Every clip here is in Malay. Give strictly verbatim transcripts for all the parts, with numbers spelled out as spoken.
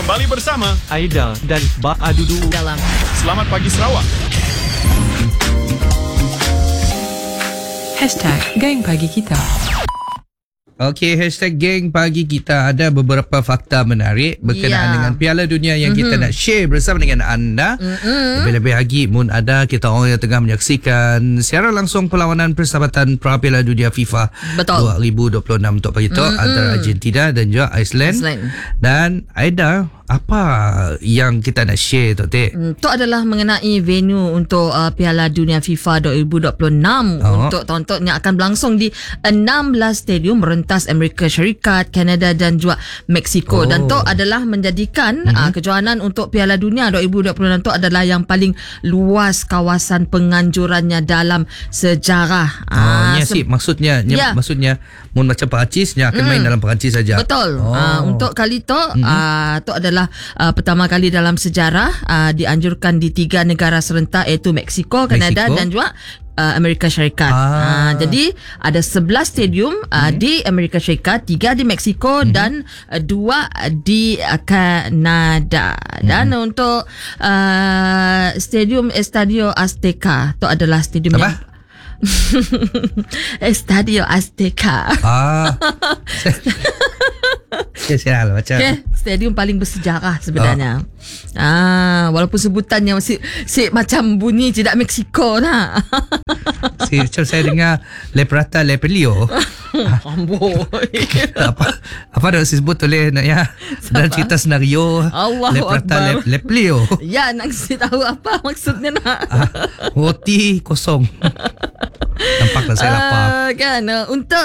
Kembali bersama Aida dan Ba Adudu dalam Selamat Pagi Sarawak. Hashtag Geng Pagi Kita. Okey, hashtag geng pagi kita ada beberapa fakta menarik berkenaan Ya. dengan Piala Dunia yang mm-hmm. kita nak share bersama dengan anda. Mm-hmm. Lebih-lebih lagi, mun ada kita orang yang tengah menyaksikan siaran langsung perlawanan Persahabatan Pra Piala Dunia FIFA Betul. dua ribu dua puluh enam untuk pagi tu mm-hmm. antara Argentina dan juga Iceland. Iceland. Dan Aida, apa yang kita nak share tu, Tek? Itu adalah mengenai venue untuk uh, Piala Dunia FIFA dua ribu dua puluh enam Oh. untuk tahun-tahun yang akan berlangsung di enam belas stadium merentas Amerika Syarikat, Kanada dan juga Mexico. Oh. Dan itu adalah menjadikan mm-hmm. uh, kejohanan untuk Piala Dunia dua ribu dua puluh enam itu adalah yang paling luas kawasan penganjurannya dalam sejarah. Oh, Ah, ya, se- sip. Maksudnya, Ya. maksudnya mun macam Perancis yang akan mm. main dalam Perancis saja. Betul. Oh. Uh, untuk kali tu, Mm-hmm. uh, tu adalah uh, pertama kali dalam sejarah uh, dianjurkan di tiga negara serentak iaitu Mexico, Kanada Mexico. dan juga uh, Amerika Syarikat. Ah. Uh, jadi ada sebelas stadium uh, mm-hmm. di Amerika Syarikat, tiga di Mexico mm-hmm. dan uh, dua di uh, Kanada. Mm-hmm. Dan untuk uh, stadium Estadio Azteca tu adalah stadium Apa? yang Estadio Azteca. Ah. Ya, sial macam. Okay, stadium paling bersejarah sebenarnya. Oh. Ah, walaupun sebutannya masih si, macam bunyi tidak Mexico lah. Si, macam saya dengar Le Prata Le Pelio. Amboi. apa apa dah disebut oleh nak ya dalam cerita senario Allahu Le Prata Le, Akbar. Le Pelio. Ya, nak kasi tahu apa maksudnya nak. Ah, roti kosong. Nampaklah saya lapar. Uh, kan uh, untuk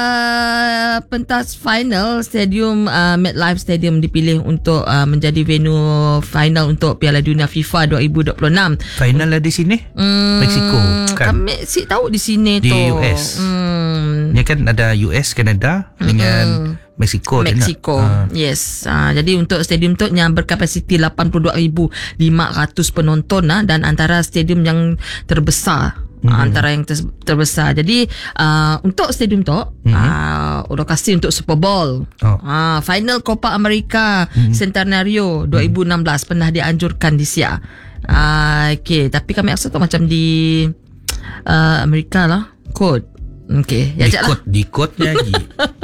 uh, pentas final stadium uh, MetLife Stadium dipilih untuk uh, menjadi venue final untuk Piala Dunia FIFA dua ribu dua puluh enam. Final lah di sini. Hmm, Mexico kan. Kami si tahu di sini Di tu. U S. Hmm. Ni kan ada U S, Kanada dengan Mexico. Mexico. Ah. Yes. Uh, jadi untuk stadium tu yang berkapasiti lapan puluh dua ribu lima ratus penonton uh, dan antara stadium yang terbesar. Hmm. Antara yang ter- terbesar. Jadi uh, untuk stadium tu hmm. uh, lokasi untuk Super Bowl. Oh. Uh, final Copa America hmm. Centenario dua ribu enam belas hmm. pernah dianjurkan di Sia. Uh, okay. Tapi kami rasa tu macam di uh, Amerika lah. Kod. Okay. Ya, Dikot, dikotnya lagi.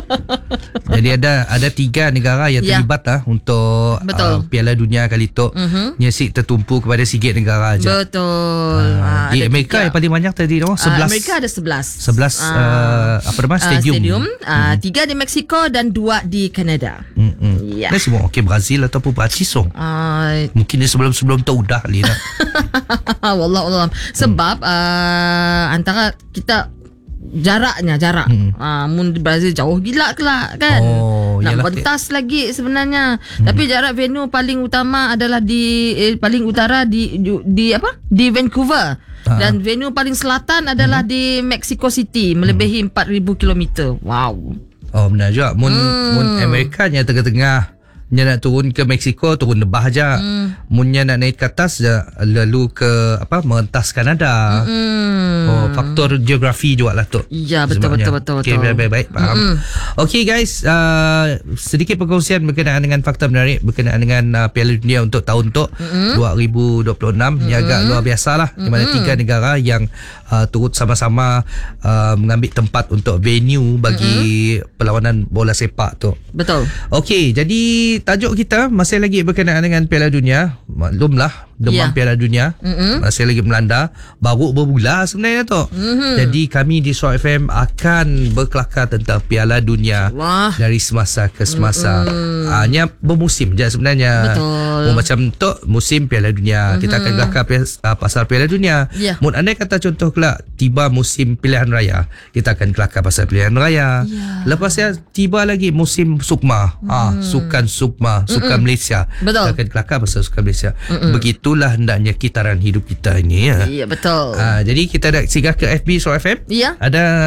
Jadi ada ada tiga negara yang Ya. terlibat lah untuk uh, Piala Dunia kali tu. Mhm. Nyesik tertumpu kepada sikit negara aja. Betul. Ah, Ah, di ada Amerika tiga. yang paling banyak tadi tu Ah, sebelas. Amerika ada sebelas. sebelas uh, apa nama stadium. Uh, stadium uh, tiga di Mexico dan dua di Kanada. Hmm. Ya. Dia semua okey Brazil ataupun Perancis song. Uh, Mungkin dia sebelum-sebelum tu dah li dah. Wallah Allah. Sebab uh, antara kita jaraknya jarak. Hmm. Ah, mun di Brazil jauh gila kelak kan. Oh, Nak yalah, pentas lagi sebenarnya. Hmm. Tapi jarak venue paling utama adalah di eh, paling utara di, di di apa? Di Vancouver. Ah. Dan venue paling selatan adalah hmm. di Mexico City melebihi empat ribu kilometer. Wow. Oh benar juga. Mun Hmm. mun Amerika nya tengah-tengah. Nya nak turun ke Mexico, turun lebah aja. Hmm. Munnya nak naik ke atas ya, lalu ke apa merentas Kanada. Hmm. Oh, faktor geografi juga lah tu. Ya, betul, Sebabnya. betul, betul, Okey, betul. baik, baik, faham. Mm-mm. Okey guys, uh, sedikit perkongsian berkenaan dengan fakta menarik berkenaan dengan uh, Piala Dunia untuk tahun tu Mm-mm. dua ribu dua puluh enam. Ini agak luar biasa lah. Di mana tiga negara yang uh, turut sama-sama uh, mengambil tempat untuk venue bagi Mm-mm. perlawanan bola sepak tu. Betul. Okey, jadi tajuk kita masih lagi berkenaan dengan Piala Dunia. Maklumlah, demam Ya. Piala Dunia Mm-mm. masih lagi melanda. Baru bermula sebenarnya tu. Mhm. Jadi kami di Suara F M akan berkelakar tentang Piala Dunia Wah. dari semasa ke semasa. Hanya bermusim je sebenarnya. Betul. Oh, macam tu musim Piala Dunia. Kita akan kelakar uh, pasal Piala Dunia. Ya. Mun andai kata contoh kelak tiba musim pilihan raya, kita akan kelakar pasal pilihan raya. Ya. Lepas ya tiba lagi musim Sukma. Ah, Sukan Sukma, Sukan Malaysia. Betul. Kita akan kelakar pasal Sukan Malaysia. Mm-mm. Begitulah hendaknya kitaran hidup kita ini ya. Ya, betul. Ah, jadi kita nak singgah ke F B Suara F M. Ya. Ada ko-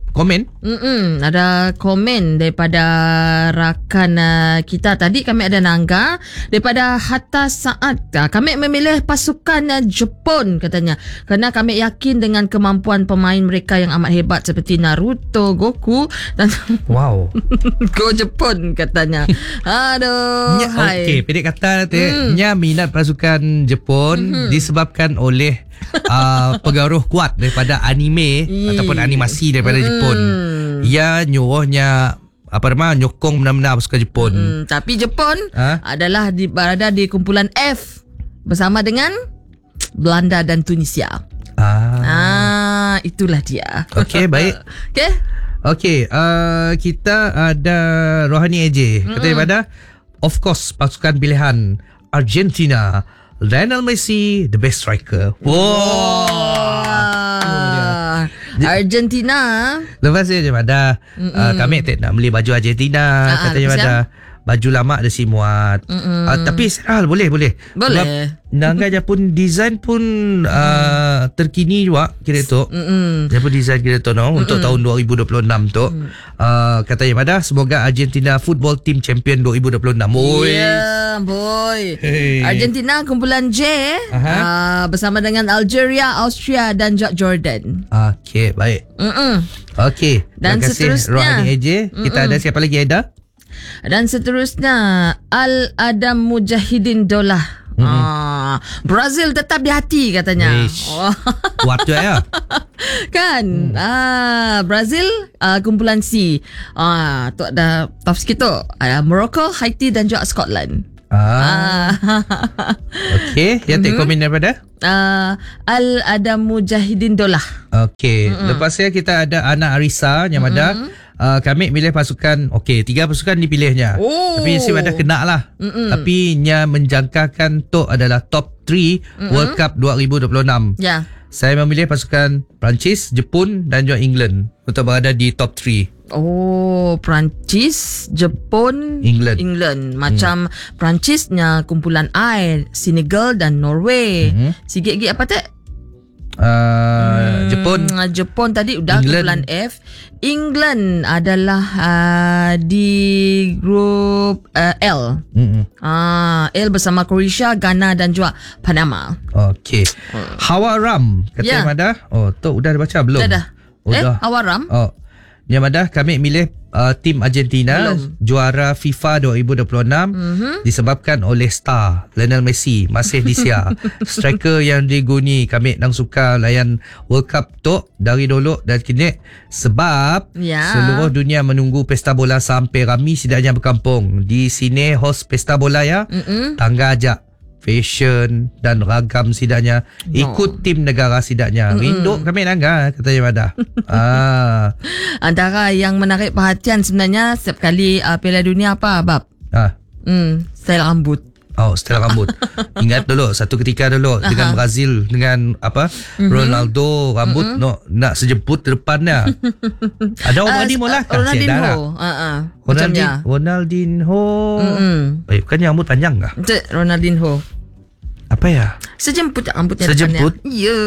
komen. Mm-mm, ada komen daripada rakan uh, kita tadi. Kami ada Nangga daripada Hatta Saat. Uh, kami memilih pasukan uh, Jepun katanya kerana kami yakin dengan kemampuan pemain mereka yang amat hebat seperti Naruto, Goku dan Wow. Go Jepun katanya. Aduh. Nya, hai. okey, pendek kata nanti Mm. Nya minat pasukan Jepun mm-hmm. disebabkan oleh uh, pengaruh kuat daripada anime Ih. ataupun animasi daripada Mm. Jepun. Ia nyuruhnya apa nama nyokong benar-benar pasukan Jepun. Hmm, tapi Jepun Ha? adalah di, berada di kumpulan F bersama dengan Belanda dan Tunisia. Ah. Ah, itulah dia. Okey, baik. Okey. Okey, uh, kita ada Rohani A J. Kata daripada of course pasukan pilihan Argentina, Lionel Messi the best striker. Wow. Ah, Argentina. Lepas dia je pada uh, kami tak nak beli baju Argentina. Ah, Katanya lepas pada baju lama ada si muat. Uh, tapi ah, boleh boleh. Boleh. Sebab Nangga je pun design pun uh, terkini juga kira tu. Mm-mm. Dia pun design kira tu no untuk tahun dua ribu dua puluh enam tu. Uh, katanya pada semoga Argentina football team champion dua ribu dua puluh enam. Oi. Yeah, boy. Hey. Argentina kumpulan J uh, bersama dengan Algeria, Austria dan juga Jordan. Okey, baik. Mm-mm. Okey. Dan Terima kasih seterusnya. Rohani A J. Kita ada siapa lagi Aida? Dan seterusnya Al-Adam Mujahidin Dolah. Ah, Brazil tetap di hati katanya. Ish. Oh. Kuat tu ya. Kan ah, Brazil ah, kumpulan C ah, tu ada top sikit tu ah, Morocco, Haiti dan juga Scotland. Ah. ah. Okey, yang tak komen daripada? ah, Al-Adam Mujahidin Dolah. Okey, lepas saya kita ada Ana Arisa yang ada uh, kami milih pasukan. Okey, tiga pasukan dipilihnya. Oh. Tapi si ada kena lah. Mm-mm. Tapi nya menjangkakan tu adalah top tiga World Cup dua ribu dua puluh enam. Ya. Saya memilih pasukan Perancis, Jepun dan juga England untuk berada di top tiga. Oh, Perancis, Jepun, England. England. Macam hmm. Perancisnya kumpulan I, Senegal dan Norway. Mhm. Sikit-sikit apa tak? Uh, Jepun. Hmm, Jepun tadi udah England. kumpulan F. England adalah uh, di grup uh, L. Mm-mm. Ah, L bersama Croatia, Ghana dan juga Panama. Okey. Hawa Ram kata Ya. yeah. Mada. Oh, tu udah dibaca belum? Dah dah. Oh, eh, dah. Awaram? Oh. Yang Mada kami milih uh, tim Argentina Belum. juara FIFA dua ribu dua puluh enam mm-hmm. disebabkan oleh star Lionel Messi masih di sia. Striker yang diguni kami nang suka layan World Cup tu dari dulu dan kini sebab Ya. seluruh dunia menunggu pesta bola sampai ramai sidaknya berkampung. Di sini host pesta bola ya. Mm-mm. Tangga ajak fashion dan ragam sidaknya ikut tim negara sidaknya. Rindu kami nangga katanya Mada. ah. Antara yang menarik perhatian sebenarnya setiap kali uh, Piala Dunia apa, Bab? Ah. Hmm, style rambut. Oh, setelah rambut. Ingat dulu satu ketika dulu dengan Brazil dengan apa mm-hmm. Ronaldo rambut mm-hmm. no, nak sejemput depannya. Ada orang ni mola kan? Ronaldinho. Ha ah. Ronaldinho. Ronaldinho. Mm-mm. Eh, bukannya rambut panjang kah? Betul, Ronaldinho. Apa ya? Sejemput tak rambutnya Sejemput? depannya. Ya.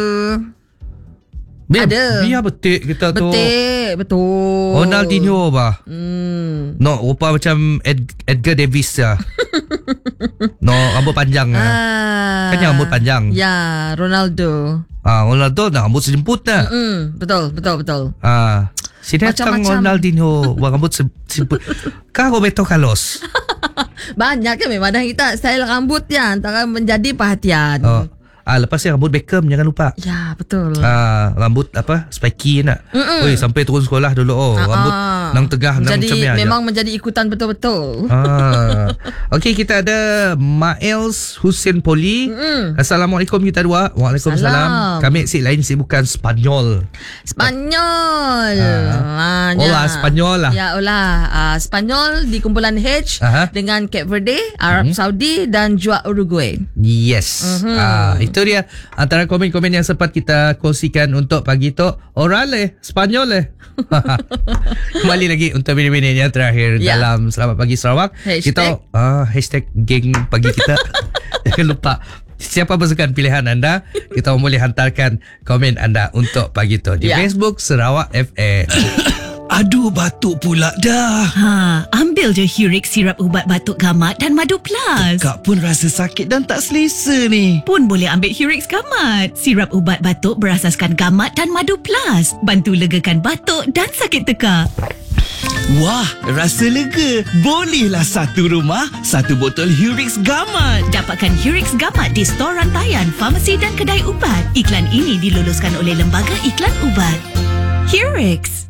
Biar, Ada. Biar betik kita tu. Betul, betul. Ronaldinho bah. Hmm. No, rupa macam Ed, Edgar Davis ya. No, rambut panjang ah. Ah. Kan yang rambut panjang. Ya, Ronaldo. Ah, Ronaldo nak rambut sejemput dah. Hmm, betul, betul, betul. Ah, si datang Macam-macam. Ronaldinho buat rambut se- sejemput. Kah Roberto Carlos. Banyak kan memang dah kita style rambut ya antara menjadi perhatian. Oh. Ah, lepas ni rambut Beckham jangan lupa. Ya, betul. Ah, rambut apa? Spiky nak. Oi, sampai turun sekolah dulu oh, Ah, rambut ah. nang tegah nang Jadi macam ni aja. memang menjadi ikutan betul-betul. Ah. Okey, kita ada Maels Hussein Poli. Mm. Assalamualaikum kita dua. Waalaikumsalam. Salam. Kami si lain si bukan Spanyol. Spanyol. Ah. Ah, Olah, Spanyol lah. Ya, olah. Ah, Spanyol di kumpulan H Aha. dengan Cape Verde, Arab Mhm. Saudi dan juga Uruguay. Yes. Mhm. Ah, itu dia antara komen-komen yang sempat kita kongsikan untuk pagi tu. Oral eh, Spanyol eh. Kembali lagi untuk minit-minit yang terakhir Ya. dalam Selamat Pagi Sarawak. Hashtag. Kita ah, hashtag geng pagi kita. Jangan lupa siapa pasukan pilihan anda, kita boleh hantarkan komen anda untuk pagi tu di Ya. Facebook Sarawak F M. Aduh, batuk pula dah. Ha, ambil je Hurix sirap ubat batuk gamat dan madu plus. Kak pun rasa sakit dan tak selesa ni. Pun boleh ambil Hurix gamat. Sirap ubat batuk berasaskan gamat dan madu plus. Bantu legakan batuk dan sakit tekak. Wah, rasa lega. Bolehlah satu rumah, satu botol Hurix Gamat. Dapatkan Hurix gamat di stor rantaian, farmasi dan kedai ubat. Iklan ini diluluskan oleh Lembaga Iklan Ubat. Hurix.